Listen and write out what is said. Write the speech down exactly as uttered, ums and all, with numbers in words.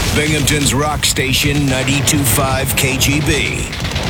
Binghamton's rock station ninety-two point five K G B.